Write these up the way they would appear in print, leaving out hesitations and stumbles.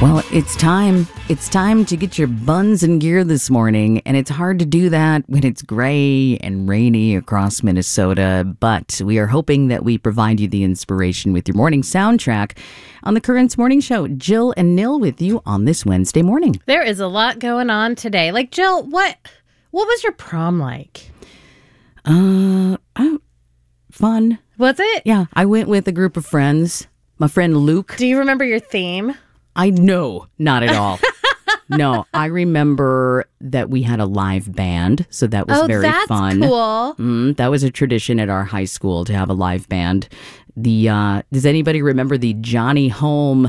Well, it's time. It's time to get your buns in gear this morning, and it's hard to do that when it's gray and rainy across Minnesota, but we are hoping that we provide you the inspiration with your morning soundtrack on the Currents Morning Show. Jill and Nil with you on this Wednesday morning. There is a lot going on today. Like, Jill, what was your prom like? Fun. Was it? Yeah, I went with a group of friends. My friend Luke. Do you remember your theme? No, not at all. No, I remember that we had a live band, so that was very fun. Oh, that's cool. That was a tradition at our high school to have a live band. Does anybody remember the Johnny Home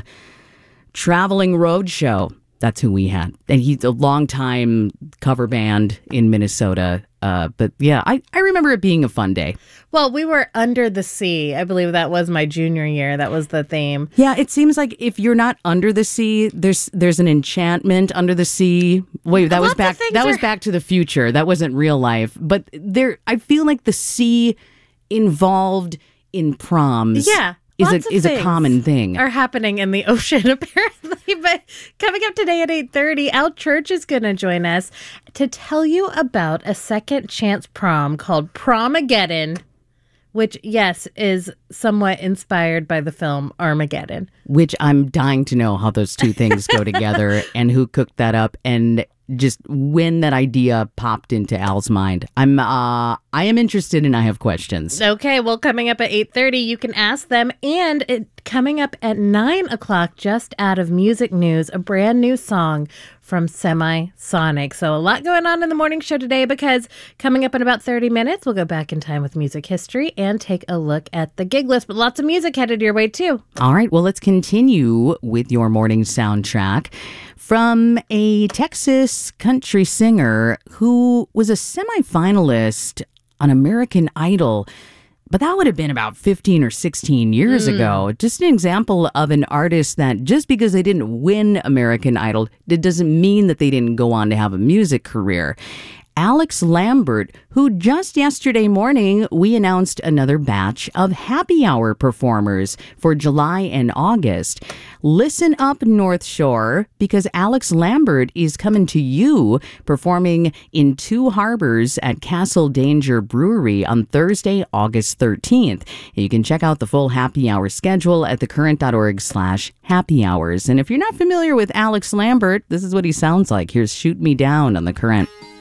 Traveling Road Show? That's who we had. And he's a longtime cover band in Minnesota. But yeah, I remember it being a fun day. Well, we were under the sea. I believe that was my junior year. That was the theme. Yeah, it seems like if you're not under the sea, there's an enchantment under the sea. Wait, that was Back to the Future. That wasn't real life. But I feel like the sea involved in proms. Yeah. Is a common thing. Are happening in the ocean, apparently. But coming up today at 8:30, Al Church is going to join us to tell you about a second chance prom called Promageddon, which, yes, is somewhat inspired by the film Armageddon. Which I'm dying to know how those two things go together and who cooked that up and just when that idea popped into Al's mind. I am interested and I have questions. Okay, well, coming up at 8:30, you can ask them. And coming up at 9 o'clock, just out of music news, a brand new song from Semisonic. So a lot going on in the morning show today, because coming up in about 30 minutes, we'll go back in time with music history and take a look at the gig list. But lots of music headed your way, too. All right, well, let's continue with your morning soundtrack from a Texas country singer who was a semifinalist on American Idol. But that would have been about 15 or 16 years ago. Just an example of an artist that just because they didn't win American Idol, it doesn't mean that they didn't go on to have a music career. Alex Lambert, who just yesterday morning, we announced another batch of happy hour performers for July and August. Listen up, North Shore, because Alex Lambert is coming to you performing in Two Harbors at Castle Danger Brewery on Thursday, August 13th. You can check out the full happy hour schedule at thecurrent.org/happy hours. And if you're not familiar with Alex Lambert, this is what he sounds like. Here's Shoot Me Down on The Current.